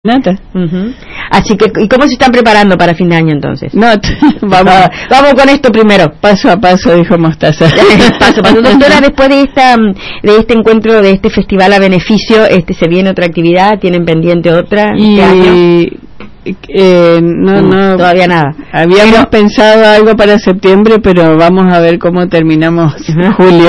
Nata. Así que, ¿y cómo se están preparando para fin de año entonces? No, vamos con esto primero. Paso a paso, dijo Mostaza. Paso a paso. Doctora, después de este encuentro, de este festival a beneficio, ¿se viene otra actividad? ¿Tienen pendiente otra este año? No, todavía nada. Habíamos pensado algo para septiembre, pero vamos a ver cómo terminamos julio.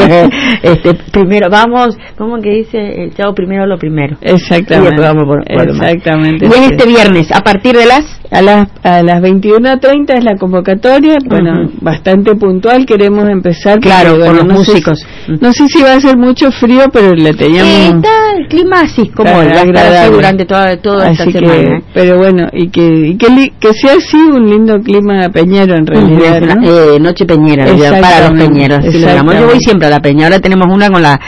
Primero vamos, ¿cómo que dice el chavo? Primero lo primero. Exactamente. Exactamente. Y en este viernes, a partir de a las 21:30 es la convocatoria, bastante puntual, queremos empezar. Claro, con los músicos. No sé si va a ser mucho frío, pero le teníamos... está el clima así, como va a estar así durante toda esta semana. Pero bueno, y que sea así un lindo clima peñero en realidad, ¿no? Noche peñera, para los peñeros. Yo voy siempre a la peña. Ahora tenemos una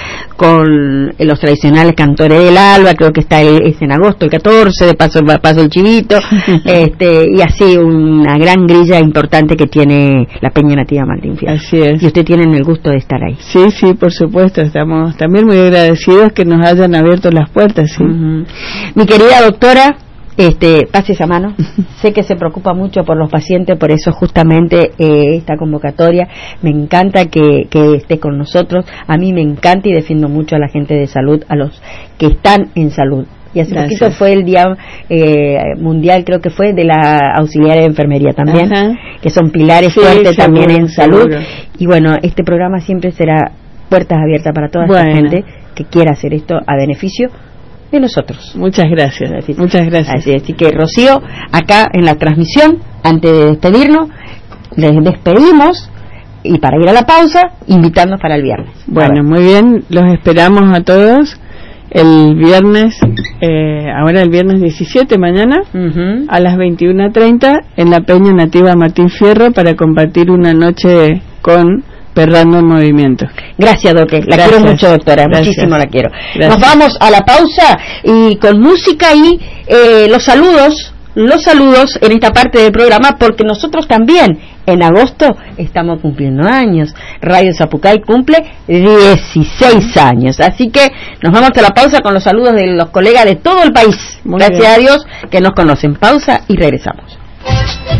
con los tradicionales cantores del alba, creo que es en agosto, el 14, de paso el chivito, y así una gran grilla importante que tiene la Peña Nativa Martín Fierro. Así es. Y usted tienen el gusto de estar ahí. Sí, por supuesto, estamos también muy agradecidos que nos hayan abierto las puertas, sí. Mi querida doctora, pase esa mano. Sé que se preocupa mucho por los pacientes, por eso justamente esta convocatoria. Me encanta que esté con nosotros. A mí me encanta y defiendo mucho a la gente de salud, a los que están en salud. Y hace poquito fue el Día Mundial, creo que fue, de la auxiliar de enfermería también, que son pilares fuertes también en salud. Y bueno, este programa siempre será puertas abiertas para toda esta gente que quiera hacer esto a beneficio de nosotros. Muchas gracias. Así que, Rocío, acá en la transmisión, antes de despedirnos, les despedimos, y para ir a la pausa, invitarnos para el viernes. Bueno, muy bien, los esperamos a todos el viernes, ahora el viernes 17, mañana, a las 21:30, en la Peña Nativa Martín Fierro, para compartir una noche con Perrando en Movimiento. Gracias, Doque. La quiero mucho, doctora. Muchísimo la quiero. Nos vamos a la pausa y con música y los saludos en esta parte del programa, porque nosotros también en agosto estamos cumpliendo años. Radio Zapucay cumple 16 años. Así que nos vamos a la pausa con los saludos de los colegas de todo el país. Gracias a Dios que nos conocen. Pausa y regresamos.